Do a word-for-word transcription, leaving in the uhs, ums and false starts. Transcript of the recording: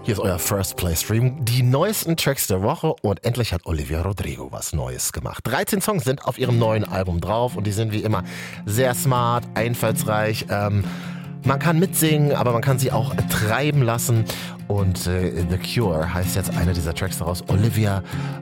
Hier ist euer First Play Stream. Die neuesten Tracks der Woche und endlich hat Olivia Rodrigo was Neues gemacht. dreizehn Songs sind auf ihrem neuen Album drauf und die sind wie immer sehr smart, einfallsreich. Ähm, man kann mitsingen, aber man kann sie auch treiben lassen. Und äh, The Cure heißt jetzt einer dieser Tracks daraus. Olivia